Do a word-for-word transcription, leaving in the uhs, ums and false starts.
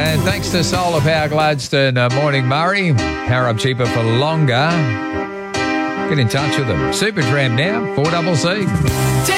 And thanks to Solar Power Gladstone, uh, Morning Murray. Power up cheaper for longer. Get in touch with them. Super Tram now, four C C.